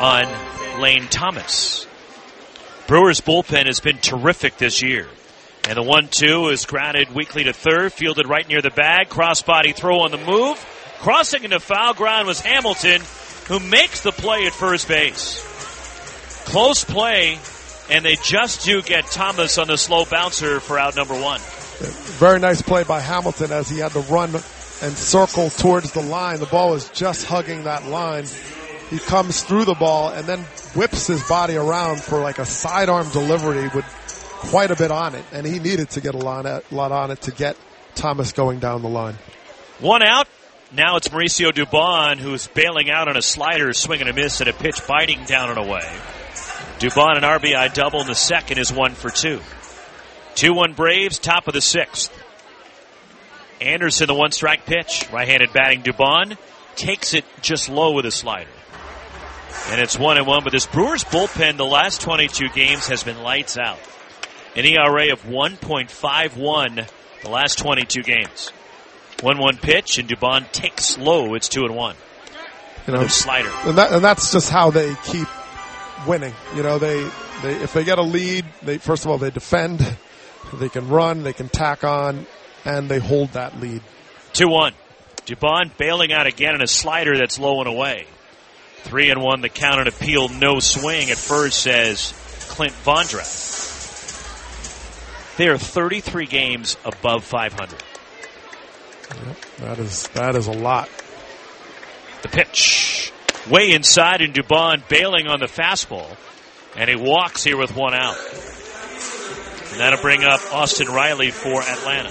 on Lane Thomas. Brewers' bullpen has been terrific this year. And the 1-2 is grounded weakly to third, fielded right near the bag. Crossbody throw on the move. Crossing into foul ground was Hamilton, who makes the play at first base. Close play, and they just do get Thomas on the slow bouncer for out number one. Very nice play by Hamilton as he had to run and circle towards the line. The ball was just hugging that line. He comes through the ball and then whips his body around for like a sidearm delivery with quite a bit on it. And he needed to get a lot on it to get Thomas going down the line. One out. Now it's Mauricio Dubon who's bailing out on a slider, swing and a miss, and a pitch biting down and away. Dubon, an RBI double in the second, is 1 for 2. 2-1 Braves, top of the sixth. Anderson, the one-strike pitch. Right-handed batting Dubon takes it just low with a slider. And it's 1-1, but this Brewers bullpen the last 22 games has been lights out. An ERA of 1.51 the last 22 games. 1-1 pitch, and Dubon takes low. It's 2-1. Slider. And that's just how they keep winning. They if they get a lead, first of all, they defend, they can run, they can tack on, and they hold that lead. 2-1. Dubon bailing out again in a slider that's low and away. 3-1, the count on appeal, no swing at first, says Clint Vondrath. They are 33 games above 500. Yep, that is a lot. The pitch. Way inside, and Dubon bailing on the fastball. And he walks here with one out. And that'll bring up Austin Riley for Atlanta.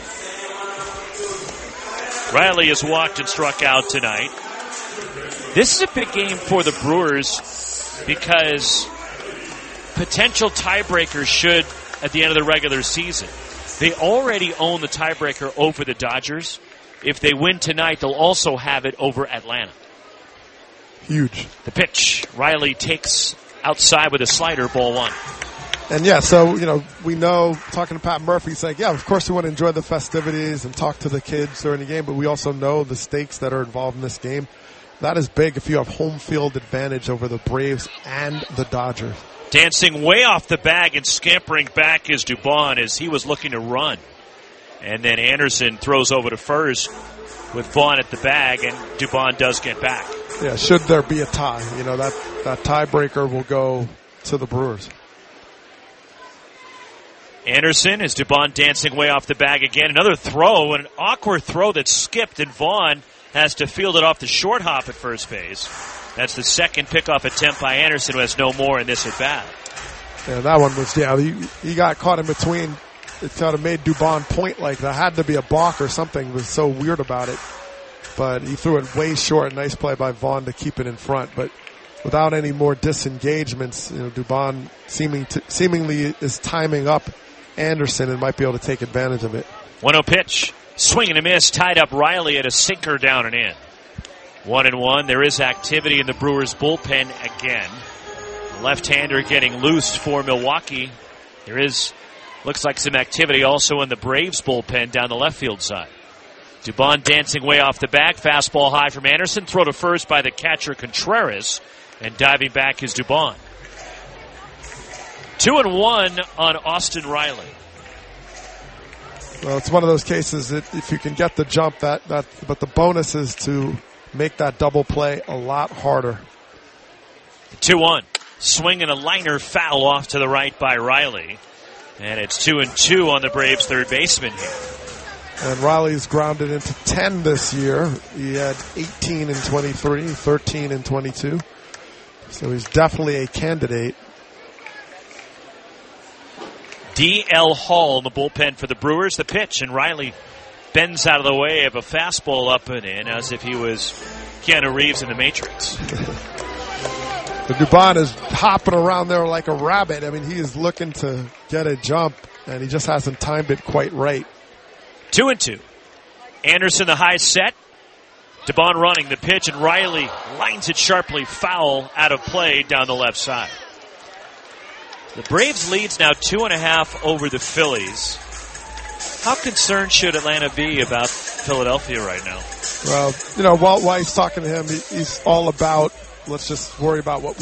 Riley has walked and struck out tonight. This is a big game for the Brewers because potential tiebreakers should, at the end of the regular season. They already own the tiebreaker over the Dodgers. If they win tonight, they'll also have it over Atlanta. Huge. The pitch. Riley takes outside with a slider, ball one. And yeah, so, we know, talking to Pat Murphy, he's like, yeah, of course we want to enjoy the festivities and talk to the kids during the game, but we also know the stakes that are involved in this game. That is big if you have home field advantage over the Braves and the Dodgers. Dancing way off the bag and scampering back is Dubon as he was looking to run. And then Anderson throws over to first with Vaughn at the bag, and Dubon does get back. Yeah, should there be a tie, that tiebreaker will go to the Brewers. Anderson is Dubon dancing way off the bag again. Another throw, an awkward throw that skipped, and Vaughn has to field it off the short hop at first base. That's the second pickoff attempt by Anderson, who has no more in this at bat. Yeah, that one was, he got caught in between. It kind of made Dubon point like that. Had to be a balk or something. It was so weird about it. But he threw it way short. Nice play by Vaughn to keep it in front. But without any more disengagements, Dubon seemingly is timing up Anderson and might be able to take advantage of it. 1-0 pitch. Swing and a miss. Tied up Riley at a sinker down and in. 1-1. There is activity in the Brewers bullpen again. Left-hander getting loose for Milwaukee. There is, looks like some activity also in the Braves bullpen down the left field side. Dubon dancing way off the back. Fastball high from Anderson. Throw to first by the catcher Contreras. And diving back is Dubon. 2-1 on Austin Riley. Well, it's one of those cases that if you can get the jump, but the bonus is to make that double play a lot harder. 2-1. Swing and a liner foul off to the right by Riley. And it's 2-2 on the Braves' third baseman here. And Riley's grounded into 10 this year. He had 18 in 23, 13 in 22. So he's definitely a candidate. D.L. Hall in the bullpen for the Brewers. The pitch, and Riley bends out of the way of a fastball up and in as if he was Keanu Reeves in The Matrix. The Dubon is hopping around there like a rabbit. I mean, he is looking to get a jump, and he just hasn't timed it quite right. 2-2. Anderson, the high set. Dubon running the pitch, and Riley lines it sharply foul out of play down the left side. The Braves leads now 2.5 over the Phillies. How concerned should Atlanta be about Philadelphia right now? Well, Walt Weiss talking to him, he's all about, let's just worry about what we